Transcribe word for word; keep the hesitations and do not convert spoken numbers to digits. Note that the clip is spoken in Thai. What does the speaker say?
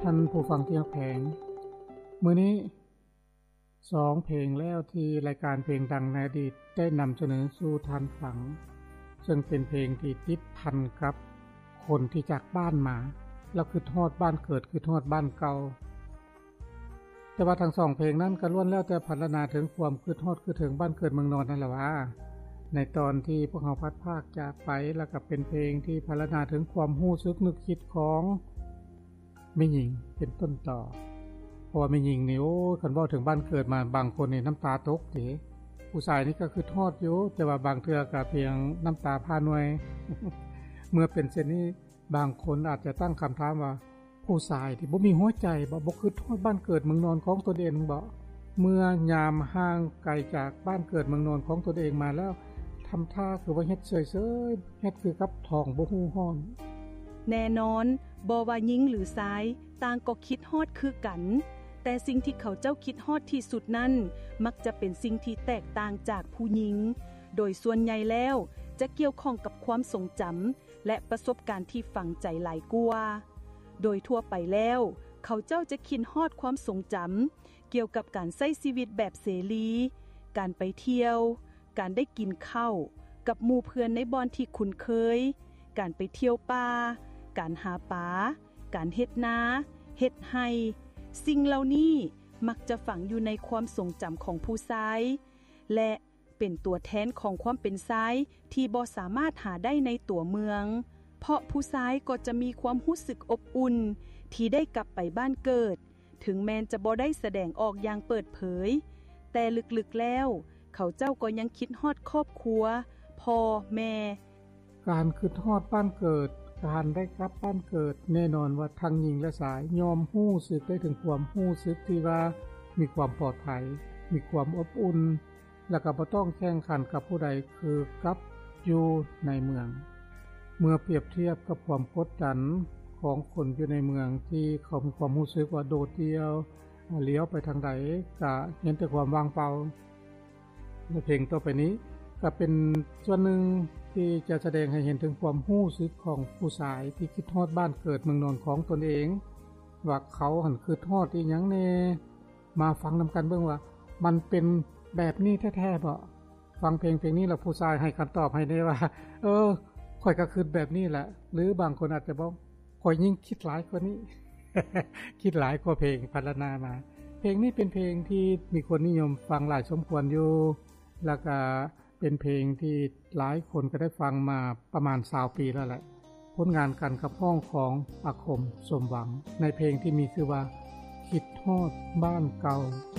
ท่านผู้ฟังที่รักแพงมื้อนี้สองเพลงแล้วที่รายการเพลงดังในอดีตได้นำเสนอสู่ท่านฟังซึ่งเป็นเพลงที่ติดพันกับคนที่จากบ้านมาแล้วคือทอดบ้านเกิดคือทอดบ้านเก่าแต่ว่าทั้งสองเพลงนั้นก็ล้วนแล้วแต่พรรณนาถึงความคือทอดคือถึงบ้านเกิดเมืองนอนนั่นแหละว่าในตอนที่พวกเราพัดภาคจากไปแล้วก็เป็นเพลงที่พรรณนาถึงความรู้สึกนึกคิดของแม่หญิงเป็นต้นต่อเพราะว่าแม่หญิงนี่โอ้คันเว้าถึงบ้านเกิดมาบางคนนี่น้ำตาตกติผู้ชายนี่ก็คือทอดอยู่แต่ว่าบางเทื่อก็เพียงน้ำตาพาหน่วย เมื่อเป็นเช่นนี้บางคนอาจจะตั้งคำถามว่าผู้ชายที่บ่มีหัวใจบ่บ่คือทอดบ้านเกิดเมืองนอนของตนเองบ่เมื่อยามห่างไกลจากบ้านเกิดเมืองนอนของตนเองมาแล้วทำท่าคือว่าเฮ็ดเฉยๆเฮ็ดคือกับท้องบ่ฮู้ฮ้อนแน่นอนบ่ว่าหญิงหรือชายต่างก็คิดฮอดคือกันแต่สิ่งที่เขาเจ้าคิดฮอดที่สุดนั้นมักจะเป็นสิ่งที่แตกต่างจากผู้หญิงโดยส่วนใหญ่แล้วจะเกี่ยวข้องกับความทรงจำและประสบการณ์ที่ฝังใจหลายกว่าโดยทั่วไปแล้วเขาเจ้าจะคิดฮอดความทรงจำเกี่ยวกับการใช้ชีวิตแบบเสรีการไปเที่ยวการได้กินข้าวกับหมู่เพื่อนในบ่อนที่คุ้นเคยการไปเที่ยวป่าการหาปลาการเฮ็ดนาเฮ็ดไร่สิ่งเหล่านี้มักจะฝังอยู่ในความทรงจำของผู้ชายและเป็นตัวแทนของความเป็นชายที่บ่สามารถหาได้ในตัวเมืองเพราะผู้ชายก็จะมีความรู้สึกอบอุ่นที่ได้กลับไปบ้านเกิดถึงแม้นจะบ่ได้แสดงออกอย่างเปิดเผยแต่ลึกๆแล้วเขาเจ้าก็ยังคิดฮอดครอบครัวพ่อแม่การคิดฮอดบ้านเกิดการได้กลับบ้านเกิดแน่นอนว่าทั้งหญิงและชายยอมรู้สึกได้ถึงความรู้สึกที่ว่ามีความปลอดภัยมีความอบอุ่นแล้วก็บ่ต้องแข่งขันกับผู้ใดคือกับอยู่ในเมืองเมื่อเปรียบเทียบกับความกดดันของคนอยู่ในเมืองที่เขามีความรู้สึกว่าโดดเดี่ยวเลี้ยวไปทางใดก็เห็นแต่ความว่างเปล่าเพลงต่อไปนี้ก็เป็นส่วนหนึ่งที่จะแสดงให้เห็นถึงความรู้สึกของผู้ชายที่คิดฮอดบ้านเกิดเมืองนอนของตนเองว่าเขาหันคือทอดอีหยังแน่มาฟังนำกันเบิ่งว่ามันเป็นแบบนี้แท้ๆบ่ฟังเพลงเพลงนี้แล้วผู้ชายให้คำตอบให้ได้ว่าเออข่อยก็คิดแบบนี้แหละหรือบางคนอาจจะบอกข่อยยิ่งคิดหลายกว่านี้ คิดหลายกว่าเพลงพรรณนามาเพลงนี้เป็นเพลงที่มีคนนิยมฟังหลายสมควรอยู่แล้วก็เป็นเพลงที่หลายคนก็ได้ฟังมาประมาณยี่สิบปีแล้วแหละผลงานกันกับห้องของอาคมสมหวังในเพลงที่มีชื่อว่าคิดฮอดบ้านเก่า